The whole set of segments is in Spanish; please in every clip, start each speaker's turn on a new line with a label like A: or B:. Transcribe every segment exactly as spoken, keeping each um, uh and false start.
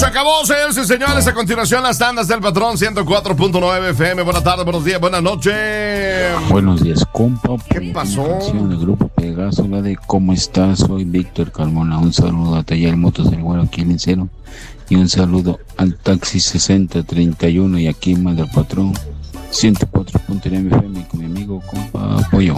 A: acabó, señores y señores. A continuación, las tandas del patrón ciento cuatro punto nueve F M. Buenas tardes, buenos días, buenas noches.
B: Buenos días, compa.
A: ¿Qué pasó?
B: Canción del grupo Pegaso, la de ¿Cómo estás? Soy Víctor Carmona. Un saludo a Taller Motos del Güero aquí en Cero. Y un saludo al Taxi sesenta treinta y uno y aquí manda el patrón ciento cuatro punto nueve F M con mi amigo compa Pollo.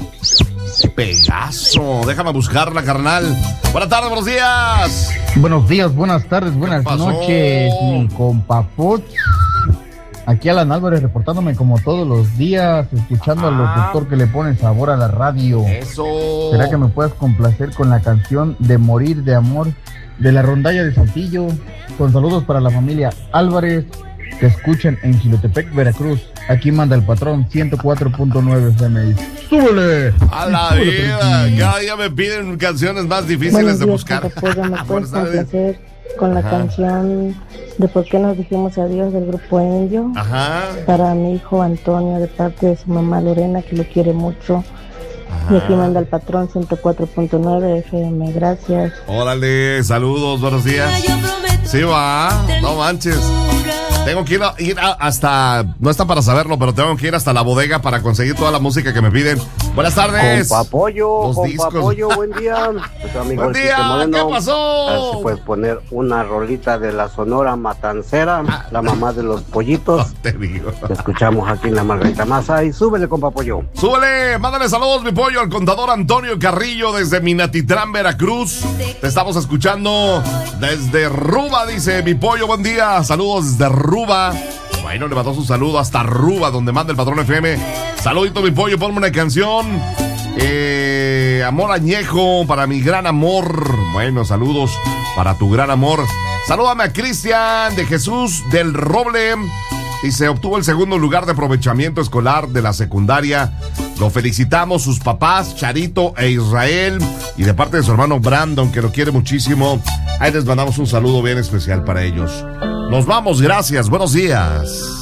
A: Pegaso, déjame buscarla, carnal. Buenas tardes, buenos días.
C: Buenos días, buenas tardes, buenas noches, mi compa Poch. Aquí Alan Álvarez reportándome como todos los días, escuchando ah. al locutor que le pone sabor a la radio.
A: Eso.
C: ¿Será que me puedas complacer con la canción de Morir de Amor de la Rondalla de Saltillo? Con saludos para la familia Álvarez, que escuchan en Xilotepec, Veracruz. Aquí manda el patrón ciento cuatro punto nueve F M. ¡Súbele!
A: A la Súbele, vida, cada día me piden canciones más difíciles
D: Buenos
A: de
D: días,
A: buscar.
D: Pollo, ¿me puedes complacer con la Ajá. canción de ¿Por qué nos dijimos adiós? Del grupo Indio?
A: Ajá.
D: Para mi hijo Antonio, de parte de su mamá Lorena, que lo quiere mucho. Ajá. Y aquí manda el patrón ciento cuatro punto nueve F M. Gracias.
A: Órale, saludos, buenos días. Sí, va, no manches. Tengo que ir, a, ir a, hasta, no está para saberlo, pero tengo que ir hasta la bodega para conseguir toda la música que me piden. Buenas tardes.
E: Compa Pollo, compa Pollo, buen día. Pues, amigo,
A: buen día,
E: Moreno,
A: ¿qué pasó?
E: A ver si puedes poner una rolita de la Sonora Matancera, ah, la mamá de los pollitos.
A: No te digo.
E: Te escuchamos aquí en la Margarita Maza y súbele, compa Pollo.
A: Súbele, mándale saludos, mi pollo, al contador Antonio Carrillo desde Minatitlán, Veracruz. Te estamos escuchando desde Ruba, dice mi pollo, buen día. Saludos desde Ruba. Bueno, le mandó su saludo hasta Ruba, donde manda el patrón F M. Saludito, mi pollo, ponme una canción. Eh, amor añejo para mi gran amor. Bueno, saludos para tu gran amor. Salúdame a Cristian de Jesús del Roble. Y se obtuvo el segundo lugar de aprovechamiento escolar de la secundaria. Lo felicitamos, sus papás, Charito e Israel. Y de parte de su hermano Brandon, que lo quiere muchísimo. Ahí les mandamos un saludo bien especial para ellos. Nos vamos, gracias, buenos días.